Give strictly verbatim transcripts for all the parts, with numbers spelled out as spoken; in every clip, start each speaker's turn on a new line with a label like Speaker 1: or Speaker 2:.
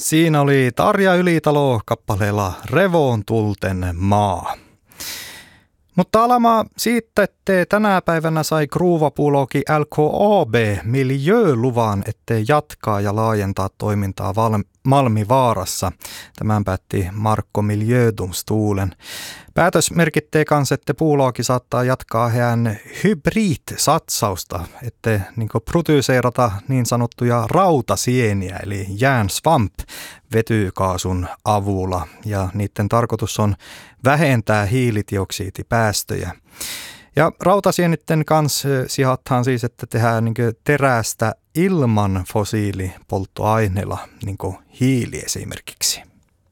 Speaker 1: Siinä oli Tarja Ylitalo kappaleella Revoon tulten maa. Mutta Alama siitä, että tänä päivänä sai Kruuvapuulogi L K A B miljööluvan, ettei jatkaa ja laajentaa toimintaa Val- Malmivaarassa. Tämän päätti Markko Miljödomstolen. Päätös merkittee kanssa, että puulogi saattaa jatkaa heidän hybrid-satsausta, että niin produseerata niin sanottuja rautasieniä, eli jään swamp vetykaasun avulla. Ja niiden tarkoitus on vähentää hiilidioksidipäästöjä. Ja rautasienitten kanssa sijataan siis, että tehdään niin terästä ilman fossiilipolttoaineilla, niin kuin hiili esimerkiksi.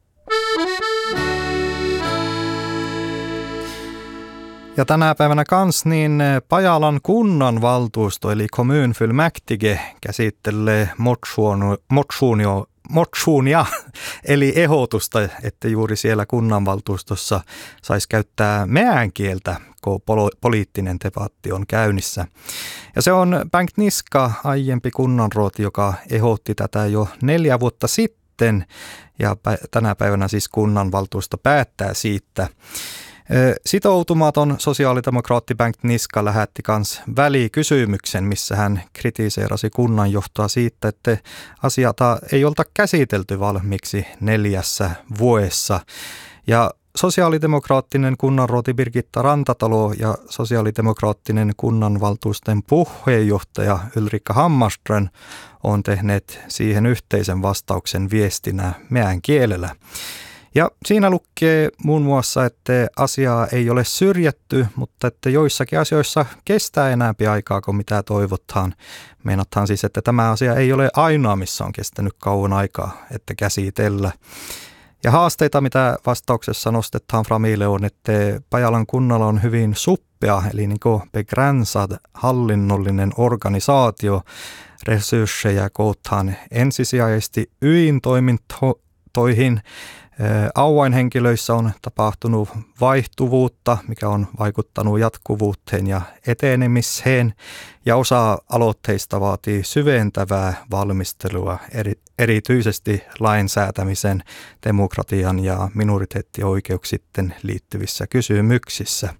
Speaker 1: Ja tänä päivänä kans niin Pajalan kunnanvaltuusto eli kommunfullmäktige käsittelee motionio, motionia eli ehdotusta, että juuri siellä kunnanvaltuustossa saisi käyttää meän kieltä, kun poliittinen debatti on käynnissä. Ja se on Bengt Niska, aiempi kunnanrooti, joka ehdotti tätä jo neljä vuotta sitten ja tänä päivänä siis kunnanvaltuusto päättää siitä. Sitoutumaton sosiaalidemokraatti Bengt Niska lähetti kans välikysymyksen, missä hän kritiseerasi kunnanjohtoa siitä, että asiata ei olta käsitelty valmiiksi neljässä vuodessa. Ja sosiaalidemokraattinen kunnanrooti Birgitta Rantatalo ja sosiaalidemokraattinen kunnanvaltuusten puheenjohtaja Ulrika Hammarström on tehneet siihen yhteisen vastauksen viestinä meän kielellä. Ja siinä lukee muun muassa, että asiaa ei ole syrjätty, mutta että joissakin asioissa kestää enäämpi aikaa kuin mitä toivotaan. Meinataan siis, että tämä asia ei ole ainoa, missä on kestänyt kauan aikaa, että käsitellä. Ja haasteita, mitä vastauksessa nostetaan framille on, että Pajalan kunnalla on hyvin suppea, eli niin kuin begränsad hallinnollinen organisaatio. Resursseja kootaan ensisijaisesti ydintoimintoihin. Avainhenkilöissä on tapahtunut vaihtuvuutta, mikä on vaikuttanut jatkuvuuteen ja etenemiseen, ja osa aloitteista vaatii syventävää valmistelua eri, erityisesti lainsäätämisen, demokratian ja minoriteettioikeuksien liittyvissä kysymyksissä.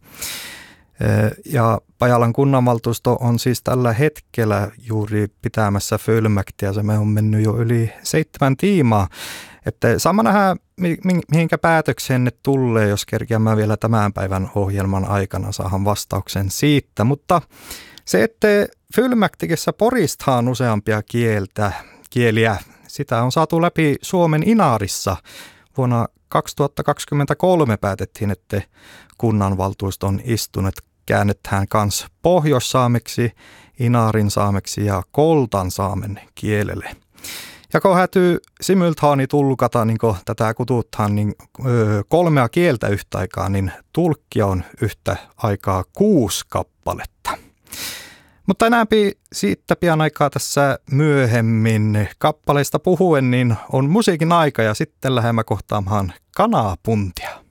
Speaker 1: Ja Pajalan kunnanvaltuusto on siis tällä hetkellä juuri pitämässä fullmäktiä, se me on mennyt jo yli seitsemän tiimaa. Että sama nähdään, mihinkä päätökseen ne tulee, jos kerkeämään vielä tämän päivän ohjelman aikana saahan vastauksen siitä. Mutta se, että fullmäktigessä poristaan useampia kieltä, kieliä, sitä on saatu läpi Suomen Inaarissa. Vuonna kaksituhattakaksikymmentäkolme päätettiin, että kunnanvaltuuston istunnot käännetään kans pohjoissaameksi, Inaarin saameksi ja koltan saamen kielelle. Ja kun hätyy simultaani tulkata, niin kun tätä kututtaan, niin öö, kolmea kieltä yhtä aikaa, niin tulkkia on yhtä aikaa kuusi kappaletta. Mutta enääpi siitä pian aikaa tässä myöhemmin kappaleista puhuen, niin on musiikin aika ja sitten lähdemme kohtaamaan kanaapuntia.